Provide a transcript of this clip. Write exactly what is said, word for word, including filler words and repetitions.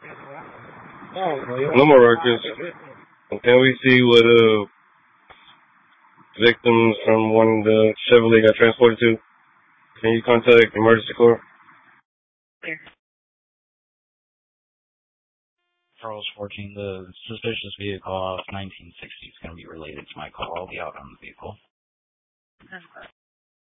No more records. Can we see what uh, victims from one of the Chevrolet got transported to? Can you contact emergency corps? Charles fourteen, the suspicious vehicle off nineteen sixty is going to be related to my call. I'll be out on the vehicle.